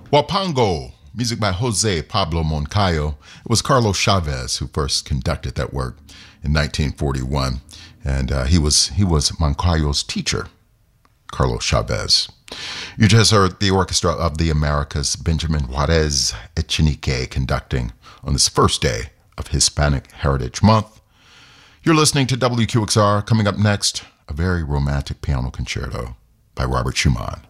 Huapango, music by Jose Pablo Moncayo. It was Carlos Chavez who first conducted that work in 1941, and he was Moncayo's teacher, Carlos Chavez. You just heard the Orchestra of the Americas, Benjamin Juarez Echenique, conducting on this first day of Hispanic Heritage Month. You're listening to WQXR. Coming up next, a very romantic piano concerto by Robert Schumann.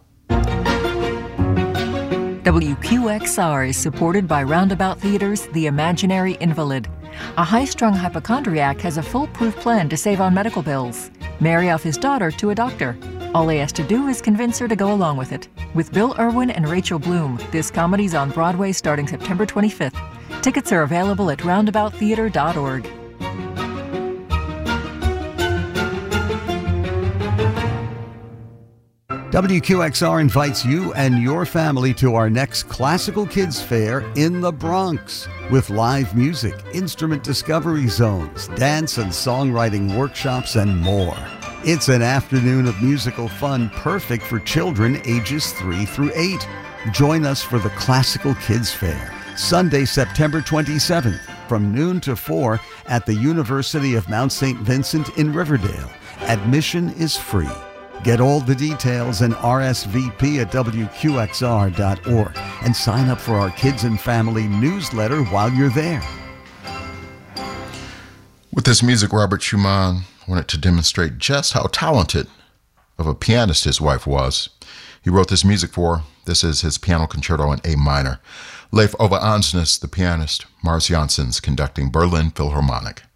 WQXR is supported by Roundabout Theater's The Imaginary Invalid. A high-strung hypochondriac has a foolproof plan to save on medical bills. Marry off his daughter to a doctor. All he has to do is convince her to go along with it. With Bill Irwin and Rachel Bloom, this comedy's on Broadway starting September 25th. Tickets are available at roundabouttheater.org. WQXR invites you and your family to our next Classical Kids Fair in the Bronx with live music, instrument discovery zones, dance and songwriting workshops, and more. It's an afternoon of musical fun perfect for children ages 3 through 8. Join us for the Classical Kids Fair, Sunday, September 27th, from noon to 4 at the University of Mount St. Vincent in Riverdale. Admission is free. Get all the details and RSVP at WQXR.org and sign up for our Kids and Family newsletter while you're there. With this music, Robert Schumann wanted to demonstrate just how talented of a pianist his wife was. He wrote this music for her. This is his piano concerto in A minor. Leif Ove Ansnes, the pianist, Mars Janssens conducting Berlin Philharmonic.